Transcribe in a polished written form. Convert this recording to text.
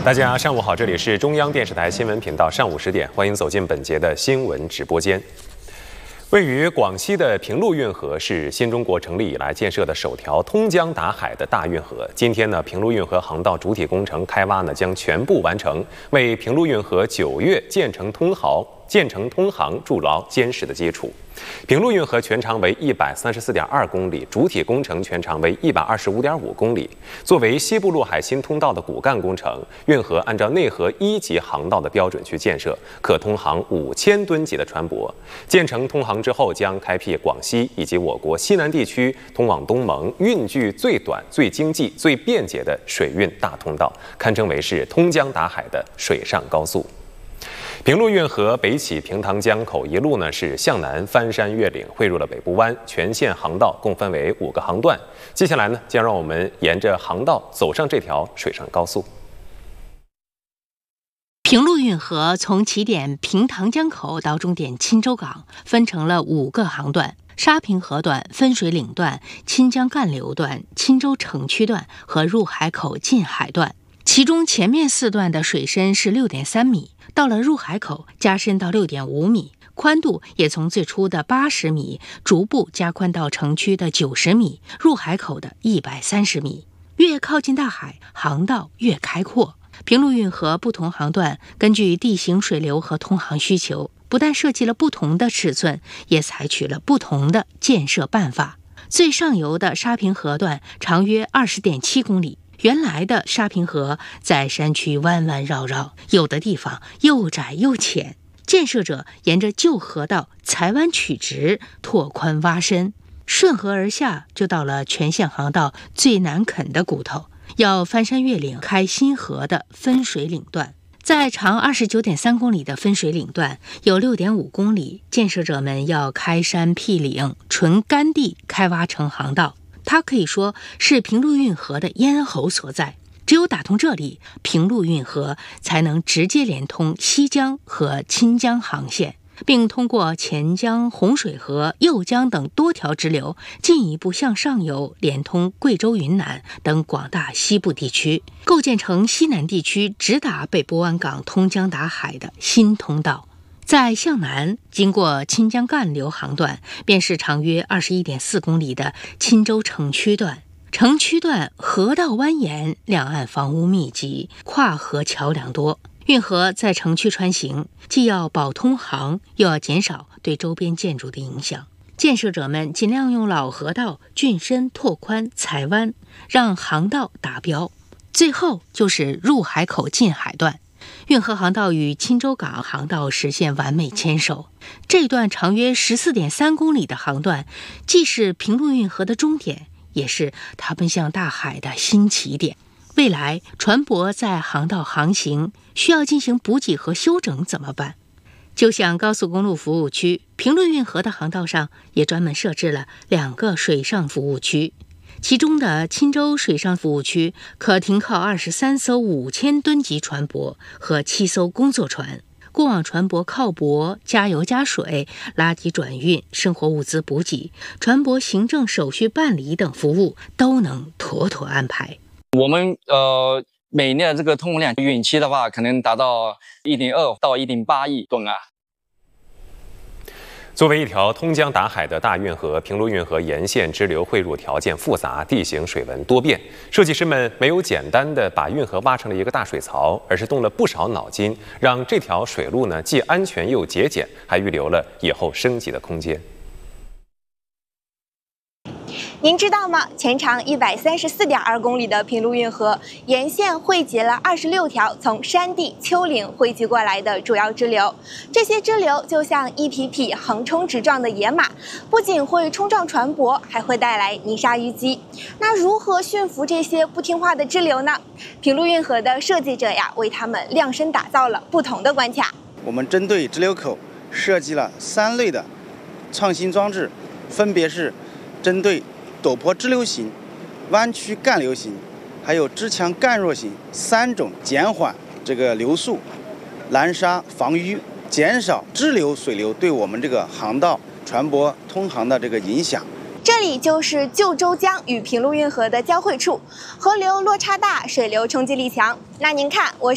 大家上午好，这里是中央电视台新闻频道，上午10点，欢迎走进本节的新闻直播间。位于广西的平陆运河是新中国成立以来建设的首条通江达海的大运河。今天呢，平陆运河航道主体工程开挖呢将全部完成，为平陆运河9月建成通航筑牢坚实的基础。平陆运河全长为134.2公里，主体工程全长为125.5公里。作为西部陆海新通道的骨干工程，运河按照内河1级航道的标准去建设，可通航5000吨级的船舶。建成通航之后，将开辟广西以及我国西南地区通往东盟运距最短、最经济、最便捷的水运大通道，堪称为是通江达海的水上高速。平陆运河北起平塘江口一路呢是向南翻山越岭，汇入了北部湾，全线航道共分为5个航段。接下来呢，将让我们沿着航道走上这条水上高速。 平陆运河从起点平塘江口到终点钦州港，分成了5个航段：沙平河段、分水岭段、钦江干流段、钦州城区段和入海口进海段。其中前面4段的水深是6.3米，到了入海口加深到6.5米，宽度也从最初的80米逐步加宽到城区的90米，入海口的130米。越靠近大海，航道越开阔。平陆运河不同航段根据地形水流和通航需求，不但设计了不同的尺寸，也采取了不同的建设办法。最上游的沙平河段长约20.7公里。原来的沙平河在山区弯弯绕绕，有的地方又窄又浅，建设者沿着旧河道裁弯曲直，拓宽挖深，顺河而下就到了全线航道最难啃的骨头，要翻山越岭开新河的分水岭段。在长29.3公里的分水岭段，有6.5公里，建设者们要开山辟岭，纯干地开挖成航道。它可以说是平陆运河的咽喉所在，只有打通这里，平陆运河才能直接连通西江和钦江航线，并通过钱江、洪水河、右江等多条支流，进一步向上游连通贵州、云南等广大西部地区，构建成西南地区直达北部湾港通江达海的新通道。在向南经过钦江干流航段，便是长约21.4公里的钦州城区段。城区段河道蜿蜒，两岸房屋密集，跨河桥梁多。运河在城区穿行，既要保通航，又要减少对周边建筑的影响。建设者们尽量用老河道浚深拓宽裁弯，让航道达标。最后就是入海口进海段。运河航道与钦州港航道实现完美牵手，这段长约14.3公里的航段，既是平陆运河的终点，也是它奔向大海的新起点。未来船舶在航道航行需要进行补给和修整怎么办？就像高速公路服务区，平陆运河的航道上也专门设置了2个水上服务区。其中的钦州水上服务区可停靠23艘5000吨级船舶和7艘工作船，过往船舶靠泊、加油加水、拉提转运、生活物资补给、船舶行政手续办理等服务都能妥妥安排。 我们每年这个通货量运期的话，可能达到1.2到1.8亿吨啊。 作为一条通江达海的大运河，平陆运河沿线支流汇入条件复杂，地形水文多变。设计师们没有简单的把运河挖成了一个大水槽，而是动了不少脑筋，让这条水路呢既安全又节俭，还预留了以后升级的空间。 您知道吗？全长134.2公里的平陆运河沿线汇集了26条从山地、丘陵汇集过来的主要支流。这些支流就像一匹匹横冲直撞的野马，不仅会冲撞船舶，还会带来泥沙淤积。那如何驯服这些不听话的支流呢？平陆运河的设计者呀，为他们量身打造了不同的关卡。 我们针对支流口设计了3类的创新装置，分别是针对陡坡支流型、弯曲干流型，还有支强干弱型3种减缓这个流速、拦沙防淤，减少支流水流对我们这个航道船舶通航的这个影响。 这里就是旧州江与平陆运河的交汇处，河流落差大，水流冲击力强。那您看，我